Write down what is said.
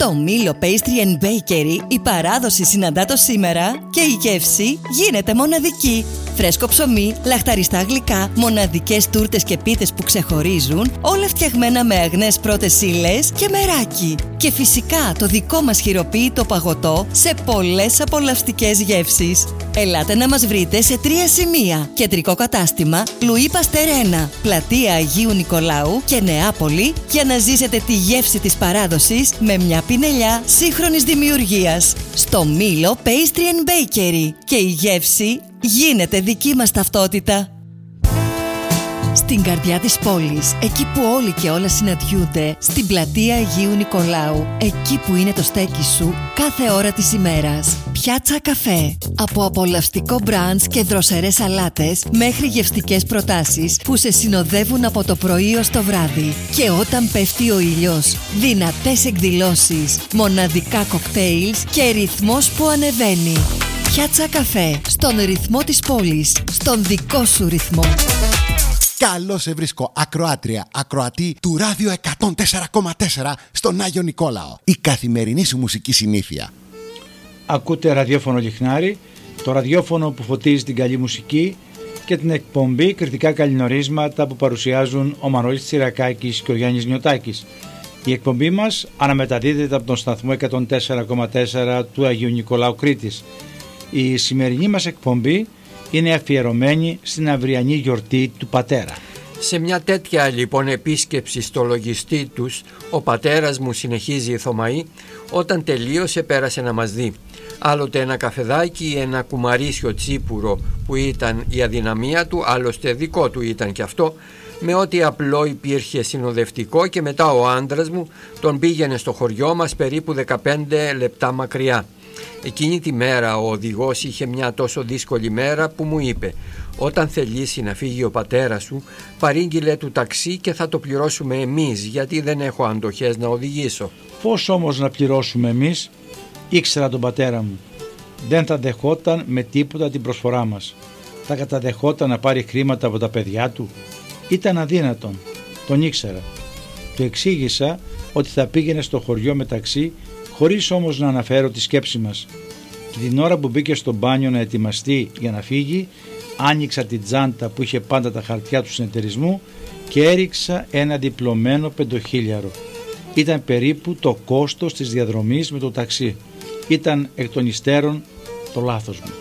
Στο Μήλο Pastry and Bakery η παράδοση συναντά το σήμερα και η γεύση γίνεται μοναδική. Φρέσκο ψωμί, λαχταριστά γλυκά, μοναδικές τούρτες και πίτες που ξεχωρίζουν, όλα φτιαγμένα με αγνές πρώτες ύλες και μεράκι. Και φυσικά το δικό μας χειροποίητο παγωτό σε πολλές απολαυστικές γεύσεις. Ελάτε να μας βρείτε σε 3 σημεία. Κεντρικό κατάστημα Λουί Παστέρ 1, πλατεία Αγίου Νικολάου και Νεάπολη, για να ζήσετε τη γεύση της παράδοσης με μια πινελιά σύγχρονης δημιουργίας. Στο Μήλο Pastry and Bakery. Και η γεύση γίνεται δική μας ταυτότητα. Στην καρδιά της πόλης, εκεί που όλοι και όλα συναντιούνται, στην πλατεία Αγίου Νικολάου, εκεί που είναι το στέκι σου κάθε ώρα της ημέρας. Πιάτσα καφέ. Από απολαυστικό μπραντς και δροσερές σαλάτες μέχρι γευστικές προτάσεις που σε συνοδεύουν από το πρωί ως το βράδυ. Και όταν πέφτει ο ήλιος, δυνατές εκδηλώσεις, μοναδικά κοκτέιλς και ρυθμός που ανεβαίνει. Πιάτσα καφέ. Στον ρυθμό της πόλης. Στον δικό σου ρυθμό. Καλώς σε βρίσκω, ακροάτρια, ακροατή του Ράδιο 104,4 στον Άγιο Νικόλαο. Η καθημερινή σου μουσική συνήθεια. Ακούτε ραδιόφωνο Λιχνάρι, το ραδιόφωνο που φωτίζει την καλή μουσική και την εκπομπή κριτικά καλλινορίσματα που παρουσιάζουν ο Μανώλης Τσιρακάκης και ο Γιάννης Νιωτάκης. Η εκπομπή μας αναμεταδίδεται από τον σταθμό 104,4 του Αγίου Νικολάου Κρήτης. Η σημερινή μας εκπομπή είναι αφιερωμένη στην αυριανή γιορτή του πατέρα. Σε μια τέτοια λοιπόν επίσκεψη στο λογιστή τους, ο πατέρας μου, συνεχίζει η Θωμαή, όταν τελείωσε πέρασε να μας δει. Άλλοτε ένα καφεδάκι, ένα κουμαρίσιο τσίπουρο που ήταν η αδυναμία του, άλλωστε δικό του ήταν και αυτό, με ό,τι απλό υπήρχε συνοδευτικό, και μετά ο άντρας μου τον πήγαινε στο χωριό μας περίπου 15 λεπτά μακριά. Εκείνη τη μέρα ο οδηγός είχε μια τόσο δύσκολη μέρα που μου είπε: όταν θελήσει να φύγει ο πατέρας σου, παρήγγειλε του ταξί και θα το πληρώσουμε εμείς, γιατί δεν έχω αντοχές να οδηγήσω. Πώς όμως να πληρώσουμε εμείς? Ήξερα τον πατέρα μου. Δεν θα δεχόταν με τίποτα την προσφορά μας. Θα καταδεχόταν να πάρει χρήματα από τα παιδιά του? Ήταν αδύνατον. Τον ήξερα. Του εξήγησα ότι θα πήγαινε στο χωριό με ταξί, χωρίς όμως να αναφέρω τη σκέψη μας. Και την ώρα που μπήκε στο μπάνιο να ετοιμαστεί για να φύγει, άνοιξα την τσάντα που είχε πάντα τα χαρτιά του συνεταιρισμού και έριξα ένα διπλωμένο 5.000. Ήταν περίπου το κόστος της διαδρομής με το ταξί. Ήταν εκ των υστέρων το λάθος μου.